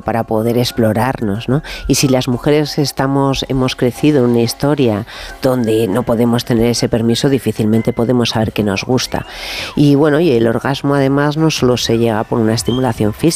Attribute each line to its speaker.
Speaker 1: para poder explorarnos, ¿no? Y si las mujeres hemos crecido en una historia donde no podemos tener ese permiso, difícilmente podemos saber qué nos gusta. Y bueno, y el orgasmo además no solo se llega por una estimulación física,